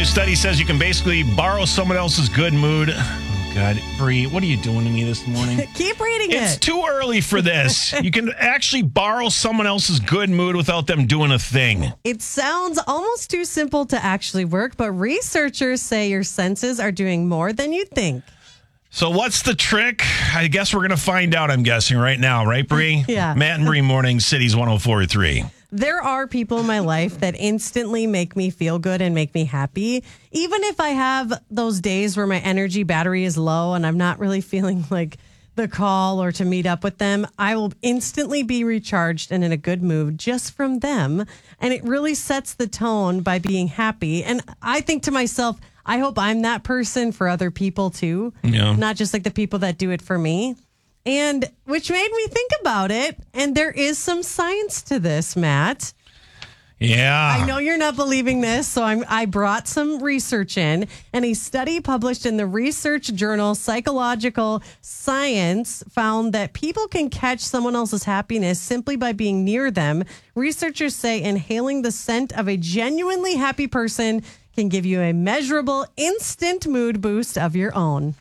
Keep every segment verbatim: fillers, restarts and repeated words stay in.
new study says you can basically borrow someone else's good mood. Oh, God. Bree, what are you doing to me this morning? Keep reading it. It's too early for this. You can actually borrow someone else's good mood without them doing a thing. It sounds almost too simple to actually work, but researchers say your senses are doing more than you think. So what's the trick? I guess we're going to find out, I'm guessing, right now. Right, Bree? Yeah. Matt and Bree Morning, Cities one oh four point three. There are people in my life that instantly make me feel good and make me happy. Even if I have those days where my energy battery is low and I'm not really feeling like the call or to meet up with them, I will instantly be recharged and in a good mood just from them. And it really sets the tone by being happy. And I think to myself, I hope I'm that person for other people too. Yeah. Not just like the people that do it for me. And which made me think about it. And there is some science to this, Matt. Yeah. I know you're not believing this, so I'm, I brought some research in. And a study published in the research journal Psychological Science found that people can catch someone else's happiness simply by being near them. Researchers say inhaling the scent of a genuinely happy person can give you a measurable instant mood boost of your own.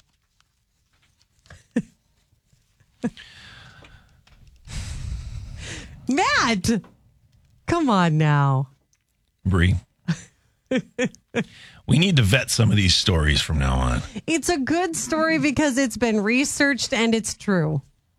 Matt, come on now. Bree. We need to vet some of these stories from now on. It's a good story because it's been researched and it's true.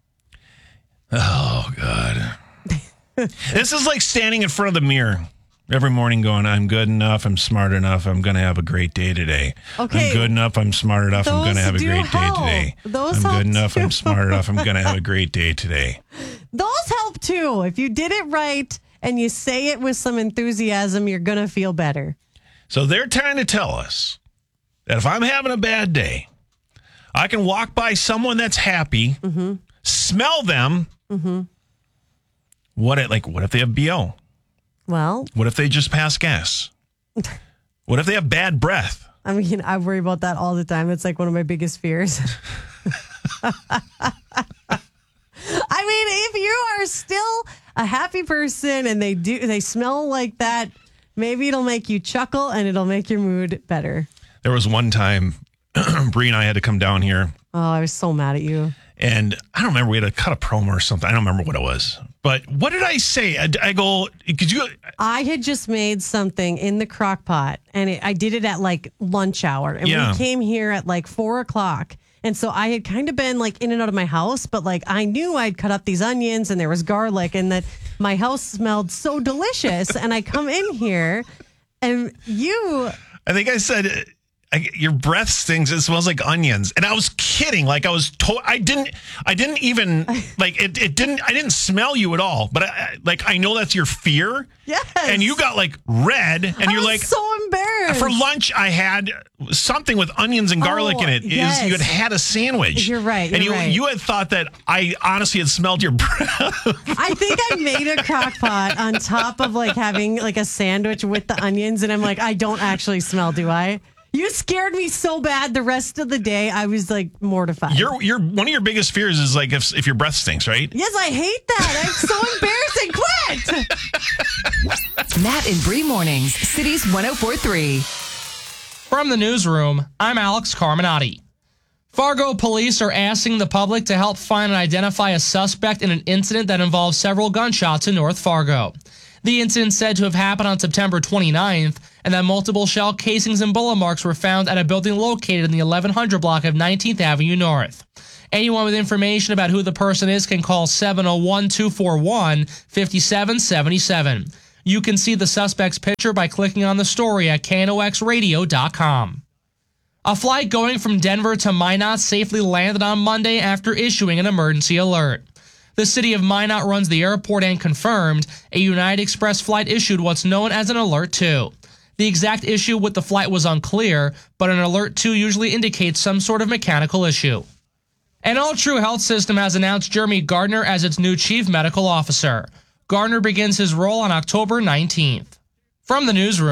Oh, God. This is like standing in front of the mirror every morning going, I'm good enough, I'm smart enough, I'm going to have a great day today. Okay. I'm good enough, I'm smart enough, I'm going to Those have a do great help. day today. Those I'm help good enough, too. I'm smart enough, I'm going to have a great day today. Those help too. If you did it right and you say it with some enthusiasm, you're going to feel better. So they're trying to tell us that if I'm having a bad day, I can walk by someone that's happy, mm-hmm. smell them. Mm-hmm. What it like? What if they have B O? Well, What if they just pass gas? What if they have bad breath? I mean, I worry about that all the time. It's like one of my biggest fears. I mean, if you are still a happy person and they do, they smell like that, maybe it'll make you chuckle and it'll make your mood better. There was one time Bree and I had to come down here. Oh, I was so mad at you. And I don't remember, we had to cut a promo or something. I don't remember what it was. But what did I say? I, I go, could you? I had just made something in the crock pot and it, I did it at like lunch hour. And Yeah. we came here at like four o'clock. And so I had kind of been like in and out of my house, but like I knew I'd cut up these onions and there was garlic and that my house smelled so delicious. And I come in here and you... I think I said, I, your breath stinks. It smells like onions. And I was kidding. Like I was, to- I didn't, I didn't even, like it, it didn't, I didn't smell you at all. But I, like, I know that's your fear. Yes. And you got like red and I you're was like, so embarrassed. for lunch, I had something with onions and garlic Oh, in it. Is yes. you had had a sandwich. You're right, and you're you, right. you had thought that I honestly had smelled your breath. I think I made a crock pot on top of like having like a sandwich with the onions. And I'm like, I don't actually smell, do I? You scared me so bad the rest of the day. I was like mortified. Your your one of your biggest fears is like if if your breath stinks, right? Yes, I hate that. I'm so embarrassing. Quit. Matt and Bree Mornings, Cities one oh four point three. From the newsroom, I'm Alex Carminati. Fargo police are asking the public to help find and identify a suspect in an incident that involves several gunshots in North Fargo. The incident said to have happened on September twenty-ninth, and that multiple shell casings and bullet marks were found at a building located in the eleven hundred block of nineteenth Avenue North. Anyone with information about who the person is can call seven oh one, two four one, five seven seven seven. You can see the suspect's picture by clicking on the story at K N O X radio dot com. A flight going from Denver to Minot safely landed on Monday after issuing an emergency alert. The city of Minot runs the airport and confirmed a United Express flight issued what's known as an Alert two. The exact issue with the flight was unclear, but an Alert two usually indicates some sort of mechanical issue. An All True Health System has announced Jeremy Gardner as its new chief medical officer. Gardner begins his role on October nineteenth. From the newsroom,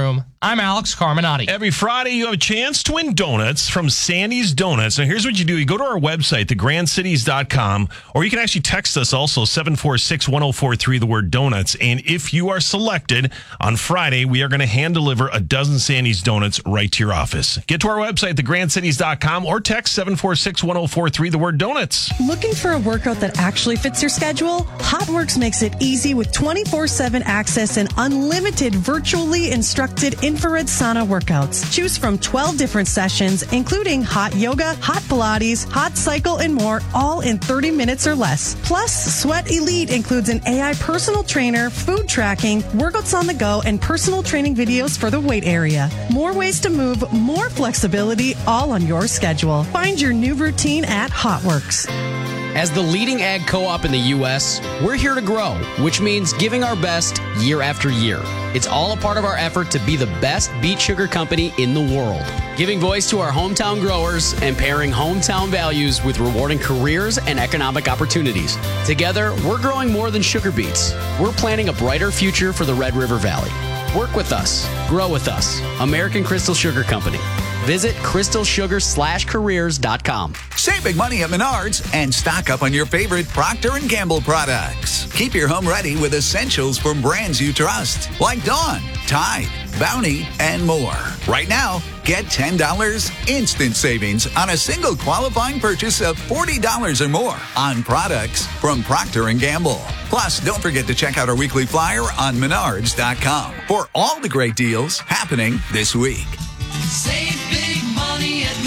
I'm Alex Carminati. Every Friday, you have a chance to win donuts from Sandy's Donuts. And here's what you do. You go to our website, the grand cities dot com, or you can actually text us also, seven four six, one oh four three, the word donuts. And if you are selected on Friday, we are going to hand deliver a dozen Sandy's Donuts right to your office. Get to our website, the grand cities dot com, or text seven four six, one oh four three, the word donuts. Looking for a workout that actually fits your schedule? HotWorks makes it easy with twenty-four seven access and unlimited virtually instructed infrared sauna workouts. Choose from twelve different sessions, including hot yoga, hot Pilates, hot cycle, and more, all in thirty minutes or less. Plus, Sweat Elite includes an A I personal trainer, food tracking, workouts on the go, and personal training videos for the weight area. More ways to move, more flexibility, all on your schedule. Find your new routine at HotWorks. As the leading ag co-op in the U S, we're here to grow, which means giving our best year after year. It's all a part of our effort to be the best beet sugar company in the world, giving voice to our hometown growers and pairing hometown values with rewarding careers and economic opportunities. Together, we're growing more than sugar beets. We're planting a brighter future for the Red River Valley. Work with us. Grow with us. American Crystal Sugar Company. Visit crystal sugar slash careers dot com. Save big money at Menards and stock up on your favorite Procter and Gamble products. Keep your home ready with essentials from brands you trust, like Dawn, Tide, Bounty, and more. Right now, get ten dollars instant savings on a single qualifying purchase of forty dollars or more on products from Procter and Gamble. Plus, don't forget to check out our weekly flyer on menards dot com for all the great deals happening this week. Save big money at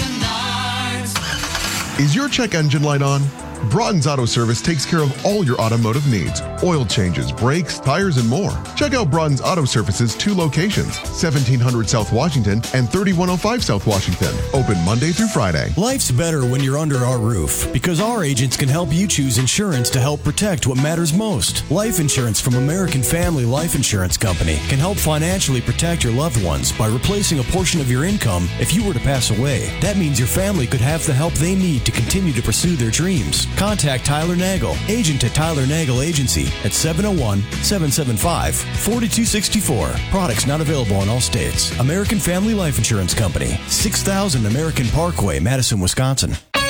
Menards. Is your check engine light on? Broughton's Auto Service takes care of all your automotive needs. Oil changes, brakes, tires, and more. Check out Broughton's Auto Service's two locations, seventeen hundred South Washington and thirty-one oh five South Washington. Open Monday through Friday. Life's better when you're under our roof because our agents can help you choose insurance to help protect what matters most. Life insurance from American Family Life Insurance Company can help financially protect your loved ones by replacing a portion of your income if you were to pass away. That means your family could have the help they need to continue to pursue their dreams. Contact Tyler Nagel, agent at Tyler Nagel Agency at seven oh one, seven seven five, four two six four. Products not available in all states. American Family Life Insurance Company, six thousand American Parkway, Madison, Wisconsin.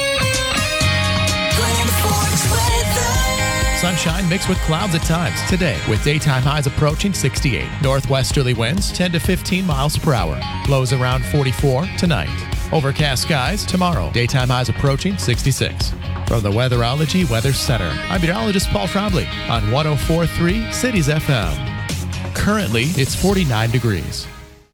Sunshine mixed with clouds at times today, with daytime highs approaching sixty-eight. Northwesterly winds ten to fifteen miles per hour. Lows around forty-four tonight. Overcast skies tomorrow. Daytime highs approaching sixty-six. From the Weatherology Weather Center, I'm meteorologist Paul Trombley on one oh four point three Cities F M. Currently, it's forty-nine degrees.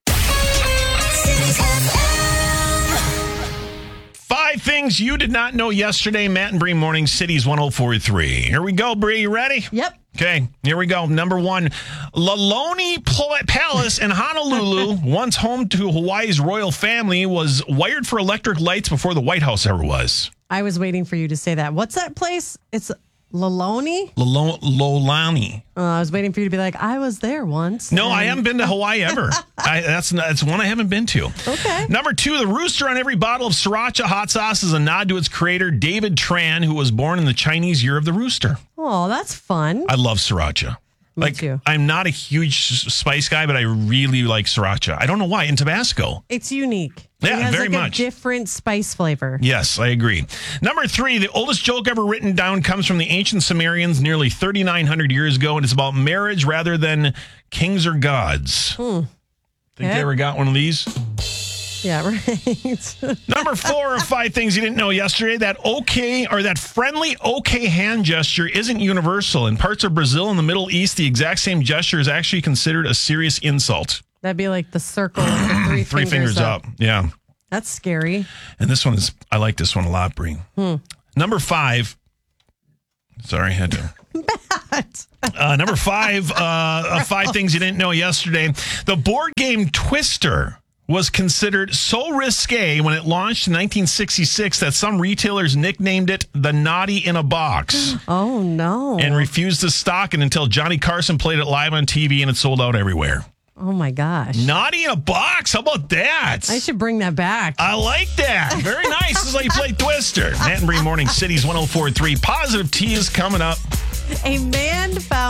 Five things you did not know yesterday. Matt and Bree Morning Cities one oh four point three. Here we go, Bree. You ready? Yep. Okay, here we go. Number one, Laloni Palace in Honolulu, once home to Hawaii's royal family, was wired for electric lights before the White House ever was. I was waiting for you to say that. What's that place? It's Laloni? Lalo- Lolani. Uh, I was waiting for you to be like, I was there once. No, and... I haven't been to Hawaii ever. I, that's that's one I haven't been to. Okay. Number two, the rooster on every bottle of Sriracha hot sauce is a nod to its creator, David Tran, who was born in the Chinese Year of the Rooster. Oh, that's fun. I love Sriracha. Me like, too. I'm not a huge spice guy, but I really like Sriracha. I don't know why. In Tabasco. It's unique. Yeah, it has very like much. A different spice flavor. Yes, I agree. Number three, the oldest joke ever written down comes from the ancient Sumerians nearly thirty-nine hundred years ago, and it's about marriage rather than kings or gods. Hmm. Think Okay. you ever got one of these? Yeah, right. Number four of five things you didn't know yesterday, that okay or that friendly okay hand gesture isn't universal. In parts of Brazil and the Middle East, the exact same gesture is actually considered a serious insult. That'd be like the circle with the three, Three fingers, fingers up. Yeah. That's scary. And this one is, I like this one a lot, Bree. Hmm. Number five. Sorry, I had to. Uh, number five uh, of five things you didn't know yesterday. The board game Twister was considered so risque when it launched in nineteen sixty-six that some retailers nicknamed it the Naughty in a Box. Oh, no. And refused to stock it until Johnny Carson played it live on T V and it sold out everywhere. Oh, my gosh. Naughty in a Box? How about that? I should bring that back. I like that. Very nice. This is how you play Twister. Matt and Bree Morning Cities one oh four point three. Positive T is coming up. A man found